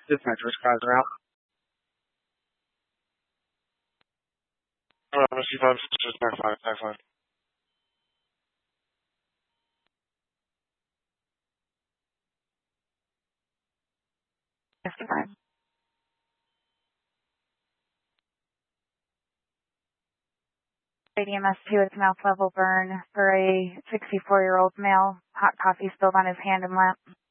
Dispatcher's cars are out. C5, just back 5. ADMS2, it's mouth level burn for a 64-year-old male. Hot coffee spilled on his hand and lap.